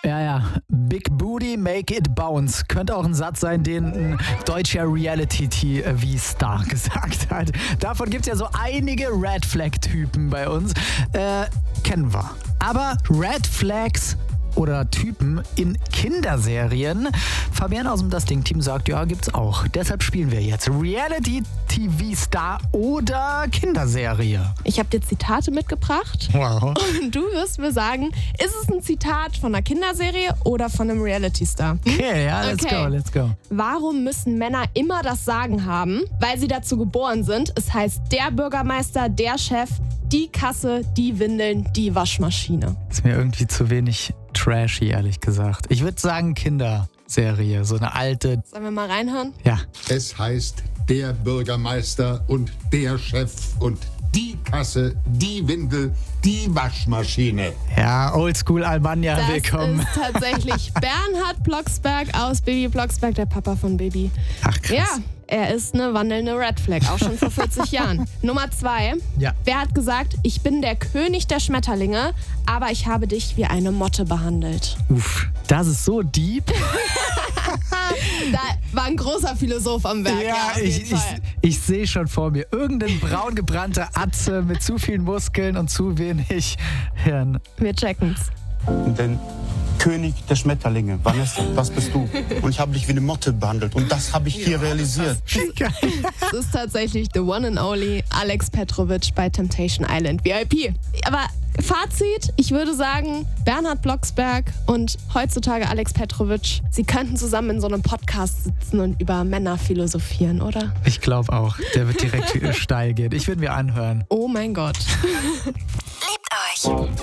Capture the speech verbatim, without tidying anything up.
Ja, ja. Big Booty, make it bounce. Könnte auch ein Satz sein, den ein deutscher Reality-T V-Star gesagt hat. Davon gibt es ja so einige Red Flag-Typen bei uns. Äh, kennen wir. Aber Red Flags oder Typen in Kinderserien. Fabian aus dem Das Ding-Team sagt, ja, gibt's auch. Deshalb spielen wir jetzt Reality-T V-Star oder Kinderserie. Ich habe dir Zitate mitgebracht. Wow. Und du wirst mir sagen, ist es ein Zitat von einer Kinderserie oder von einem Reality-Star? Okay, ja, let's Okay. go, let's go. Warum müssen Männer immer das Sagen haben? Weil sie dazu geboren sind. Es heißt der Bürgermeister, der Chef, die Kasse, die Windeln, die Waschmaschine. Ist mir irgendwie zu wenig trashy, ehrlich gesagt. Ich würde sagen Kinderserie, so eine alte. Sollen wir mal reinhören? Ja. Es heißt der Bürgermeister und der Chef und die Kasse, die Windel, die Waschmaschine. Ja, Oldschool Almanja, Das willkommen. ist tatsächlich Bernhard Blocksberg aus Baby Blocksberg, der Papa von Baby. Ach krass. Ja, er ist eine wandelnde Red Flag, auch schon vor vierzig Jahren. Nummer zwei. Ja. Wer hat gesagt, ich bin der König der Schmetterlinge, aber ich habe dich wie eine Motte behandelt? Uff, das ist so deep. Da war ein großer Philosoph am Werk. Ja, auf ich, jeden ich, Fall. ich sehe schon vor mir irgendein braun gebrannter Atze mit zu vielen Muskeln und zu wenig Hirn. Wir checken's. Den König der Schmetterlinge. Vanessa, das bist du. Und ich habe dich wie eine Motte behandelt. Und das habe ich hier realisiert. Wie geil. Das ist tatsächlich the one and only Alex Petrovic bei Temptation Island V I P. Aber Fazit, ich würde sagen, Bernhard Blocksberg und heutzutage Alex Petrovic, sie könnten zusammen in so einem Podcast sitzen und über Männer philosophieren, oder? Ich glaube auch, der wird direkt steil gehen. Ich würde mir anhören. Oh mein Gott. Liebt euch.